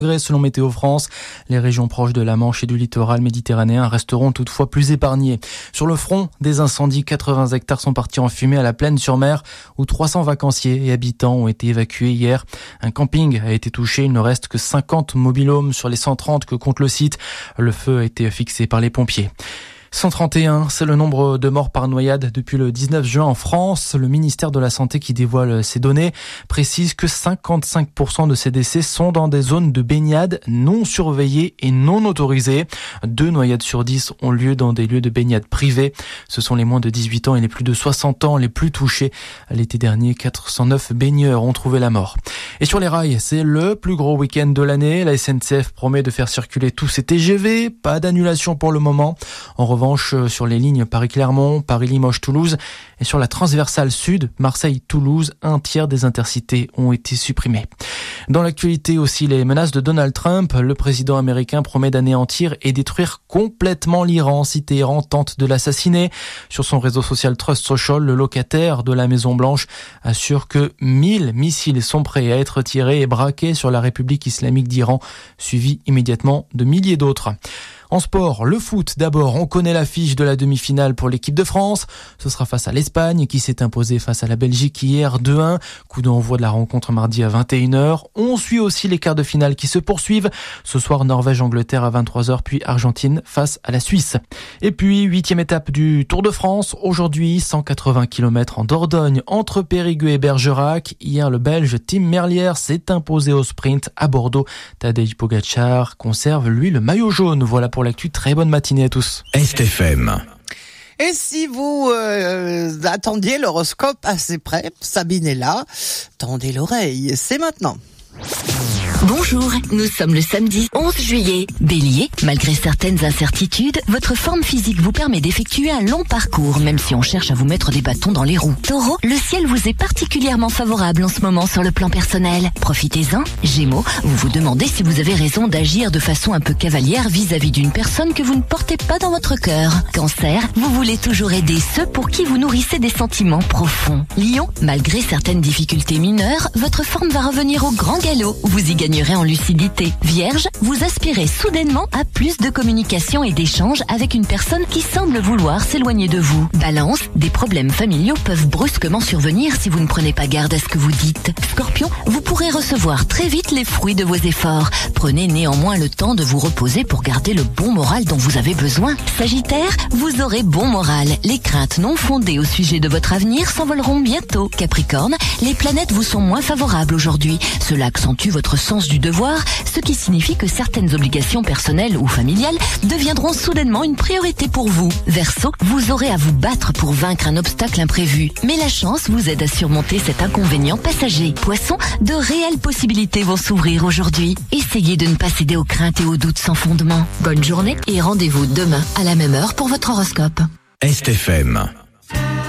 Selon Météo France, les régions proches de la Manche et du littoral méditerranéen resteront toutefois plus épargnées. Sur le front des incendies, 80 hectares sont partis en fumée à la Plaine-sur-Mer, où 300 vacanciers et habitants ont été évacués hier. Un camping a été touché, il ne reste que 50 mobil-homes sur les 130 que compte le site. Le feu a été fixé par les pompiers. 131, c'est le nombre de morts par noyade depuis le 19 juin en France. Le ministère de la Santé, qui dévoile ces données, précise que 55% de ces décès sont dans des zones de baignade non surveillées et non autorisées. 2 noyades sur 10 ont lieu dans des lieux de baignade privés. Ce sont les moins de 18 ans et les plus de 60 ans les plus touchés. L'été dernier, 409 baigneurs ont trouvé la mort. Et sur les rails, c'est le plus gros week-end de l'année. La SNCF promet de faire circuler tous ses TGV. Pas d'annulation pour le moment. En revanche, sur les lignes Paris-Clermont, Paris-Limoges-Toulouse et sur la transversale sud, Marseille-Toulouse, un tiers des intercités ont été supprimés. Dans l'actualité aussi, les menaces de Donald Trump. Le président américain promet d'anéantir et détruire complètement l'Iran si Téhéran tente de l'assassiner. Sur son réseau social Trust Social, le locataire de la Maison-Blanche assure que 1000 missiles sont prêts à être tirés et braqués sur la République islamique d'Iran, suivi immédiatement de milliers d'autres. En sport, le foot d'abord, on connaît l'affiche de la demi-finale pour l'équipe de France. Ce sera face à l'Espagne qui s'est imposée face à la Belgique hier 2-1. Coup d'envoi de la rencontre mardi à 21h. On suit aussi les quarts de finale qui se poursuivent. Ce soir, Norvège-Angleterre à 23h, puis Argentine face à la Suisse. Et puis, 8e étape du Tour de France. Aujourd'hui, 180 km en Dordogne entre Périgueux et Bergerac. Hier, le Belge Tim Merlier s'est imposé au sprint à Bordeaux. Tadej Pogačar conserve, lui, le maillot jaune. Voilà pour l'actu. Très bonne matinée à tous. STFM. Et si vous attendiez l'horoscope assez près, Sabine est là. Tendez l'oreille, c'est maintenant. Bonjour, nous sommes le samedi 11 juillet. Bélier, malgré certaines incertitudes, votre forme physique vous permet d'effectuer un long parcours, même si on cherche à vous mettre des bâtons dans les roues. Taureau, le ciel vous est particulièrement favorable en ce moment sur le plan personnel. Profitez-en. Gémeaux, vous vous demandez si vous avez raison d'agir de façon un peu cavalière vis-à-vis d'une personne que vous ne portez pas dans votre cœur. Cancer, vous voulez toujours aider ceux pour qui vous nourrissez des sentiments profonds. Lion, malgré certaines difficultés mineures, votre forme va revenir au grand galop. Vous y gagnez en lucidité. Vierge, vous aspirez soudainement à plus de communication et d'échange avec une personne qui semble vouloir s'éloigner de vous. Balance, des problèmes familiaux peuvent brusquement survenir si vous ne prenez pas garde à ce que vous dites. Scorpion, vous pourrez recevoir très vite les fruits de vos efforts. Prenez néanmoins le temps de vous reposer pour garder le bon moral dont vous avez besoin. Sagittaire, vous aurez bon moral. Les craintes non fondées au sujet de votre avenir s'envoleront bientôt. Capricorne, les planètes vous sont moins favorables aujourd'hui. Cela accentue votre sens du devoir, ce qui signifie que certaines obligations personnelles ou familiales deviendront soudainement une priorité pour vous. Verseau, vous aurez à vous battre pour vaincre un obstacle imprévu, mais la chance vous aide à surmonter cet inconvénient passager. Poisson, de réelles possibilités vont s'ouvrir aujourd'hui. Essayez de ne pas céder aux craintes et aux doutes sans fondement. Bonne journée et rendez-vous demain à la même heure pour votre horoscope. STFM.